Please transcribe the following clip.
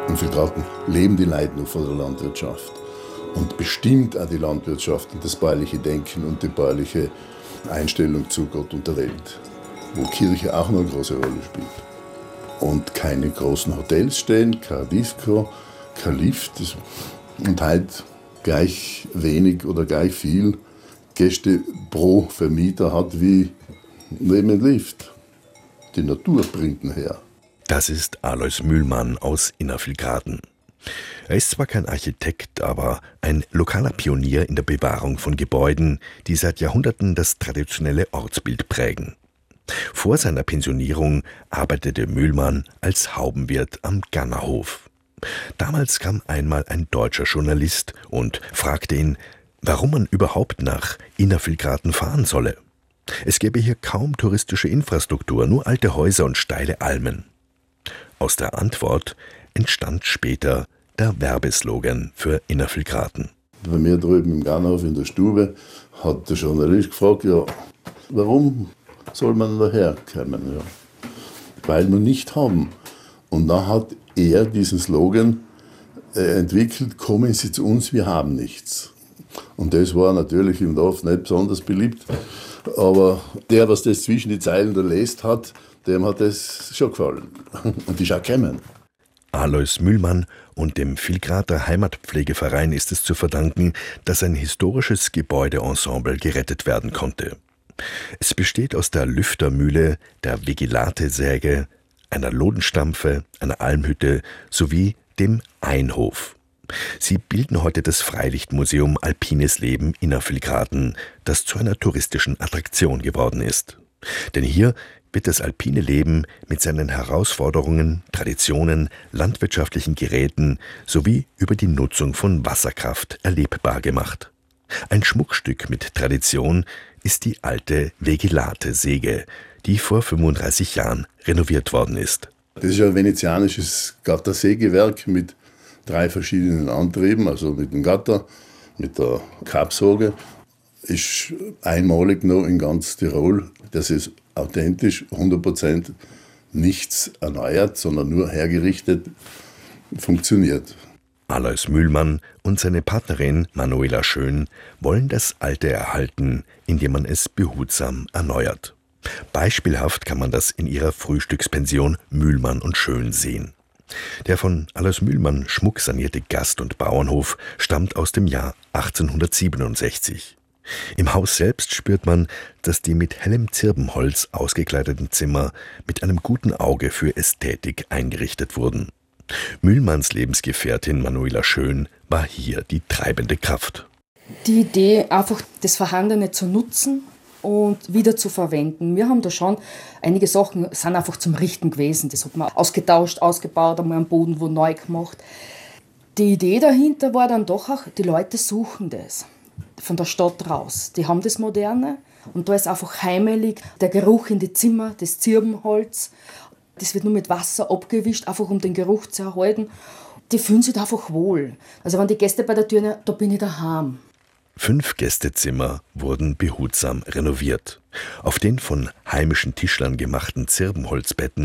In Filtraten leben die Leute noch von der Landwirtschaft und bestimmt auch die Landwirtschaft und das bäuerliche Denken und die bäuerliche Einstellung zu Gott und der Welt, wo Kirche auch noch eine große Rolle spielt. Und keine großen Hotels stehen, kein Disco, kein Lift und halt gleich wenig oder gleich viel Gäste pro Vermieter hat wie neben dem Lift. Die Natur bringt ihn her. Das ist Alois Mühlmann aus Innervillgraten. Er ist zwar kein Architekt, aber ein lokaler Pionier in der Bewahrung von Gebäuden, die seit Jahrhunderten das traditionelle Ortsbild prägen. Vor seiner Pensionierung arbeitete Mühlmann als Haubenwirt am Gannerhof. Damals kam einmal ein deutscher Journalist und fragte ihn, warum man überhaupt nach Innervillgraten fahren solle. Es gäbe hier kaum touristische Infrastruktur, nur alte Häuser und steile Almen. Aus der Antwort entstand später der Werbeslogan für Innervillgraten. Bei mir drüben im Gannerhof in der Stube hat der Journalist gefragt, ja, warum soll man daher kommen? Ja, weil wir nicht haben. Und dann hat er diesen Slogan entwickelt, kommen Sie zu uns, wir haben nichts. Und das war natürlich im Dorf nicht besonders beliebt. Aber der, was das zwischen die Zeilen da liest hat, dem hat das schon gefallen. Und ist auch gekommen. Alois Mühlmann und dem Villgrater Heimatpflegeverein ist es zu verdanken, dass ein historisches Gebäudeensemble gerettet werden konnte. Es besteht aus der Lüftermühle, der Vigilate-Säge, einer Lodenstampfe, einer Almhütte sowie dem Einhof. Sie bilden heute das Freilichtmuseum Alpines Leben Innervillgraten, das zu einer touristischen Attraktion geworden ist. Denn hier wird das alpine Leben mit seinen Herausforderungen, Traditionen, landwirtschaftlichen Geräten sowie über die Nutzung von Wasserkraft erlebbar gemacht. Ein Schmuckstück mit Tradition ist die alte Vigilate-Säge, die vor 35 Jahren renoviert worden ist. Das ist ein venezianisches Gattersägewerk mit 3 verschiedenen Antrieben, also mit dem Gatter, mit der Kappsäge. Ist einmalig noch in ganz Tirol. Das ist authentisch, 100% nichts erneuert, sondern nur hergerichtet, funktioniert. Alois Mühlmann und seine Partnerin Manuela Schön wollen das Alte erhalten, indem man es behutsam erneuert. Beispielhaft kann man das in ihrer Frühstückspension Mühlmann und Schön sehen. Der von Alois Mühlmann schmucksanierte Gast- und Bauernhof stammt aus dem Jahr 1867. Im Haus selbst spürt man, dass die mit hellem Zirbenholz ausgekleideten Zimmer mit einem guten Auge für Ästhetik eingerichtet wurden. Mühlmanns Lebensgefährtin Manuela Schön war hier die treibende Kraft. Die Idee, einfach das Vorhandene zu nutzen und wieder zu verwenden. Wir haben da schon einige Sachen, sind einfach zum Richten gewesen. Das hat man ausgetauscht, ausgebaut, einmal am Boden wo neu gemacht. Die Idee dahinter war dann doch auch, die Leute suchen das von der Stadt raus. Die haben das Moderne und da ist einfach heimelig der Geruch in die Zimmer, das Zirbenholz. Das wird nur mit Wasser abgewischt, einfach um den Geruch zu erhalten. Die fühlen sich einfach wohl. Also wenn die Gäste bei der Tür sind, da bin ich daheim. 5 Gästezimmer wurden behutsam renoviert. Auf den von heimischen Tischlern gemachten Zirbenholzbetten